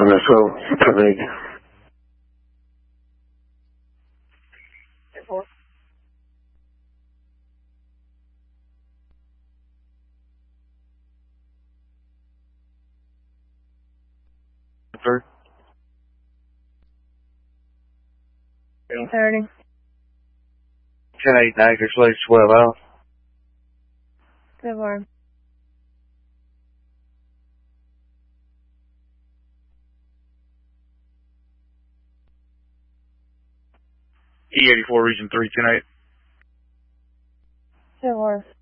on the phone. Perfect. Sir? 330. 10-8 acres, place 12 out. Good work. E84, region 3, 10-8. Good work.